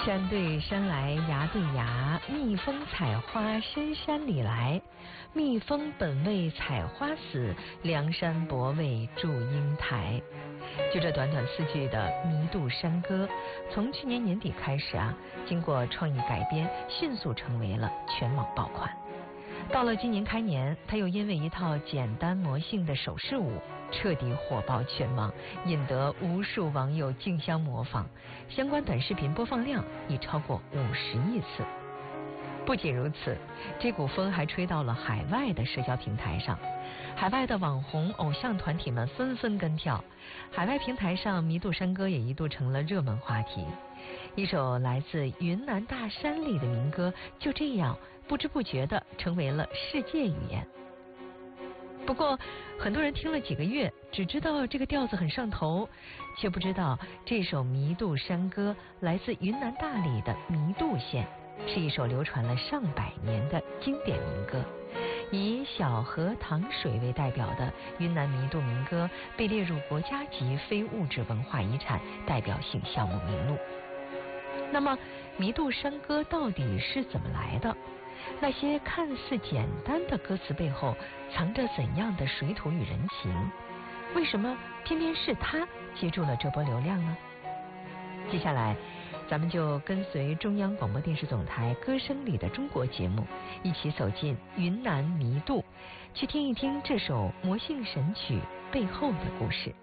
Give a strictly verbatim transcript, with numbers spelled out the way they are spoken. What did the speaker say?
山对山来崖对崖，蜜蜂采花深山里来。蜜蜂本为采花死，梁山伯为祝英台。就这短短四句的《弥渡山歌》，从去年年底开始啊，经过创意改编，迅速成为了全网爆款。到了今年开年，他又因为一套简单魔性的手势舞彻底火爆全网，引得无数网友竞相模仿，相关短视频播放量已超过五十亿次。不仅如此，这股风还吹到了海外的社交平台上，海外的网红偶像团体们纷纷跟跳，海外平台上《弥渡山歌》也一度成了热门话题。一首来自云南大山里的民歌，就这样不知不觉地成为了世界语言。不过，很多人听了几个月，只知道这个调子很上头，却不知道这首《弥渡山歌》来自云南大理的弥渡县，是一首流传了上百年的经典民歌。以小河淌水为代表的云南弥渡民歌被列入国家级非物质文化遗产代表性项目名录。那么，弥渡山歌到底是怎么来的？那些看似简单的歌词背后藏着怎样的水土与人情？为什么偏偏是它接住了这波流量呢？接下来咱们就跟随中央广播电视总台歌声里的中国节目，一起走进云南弥渡，去听一听这首魔性神曲背后的故事。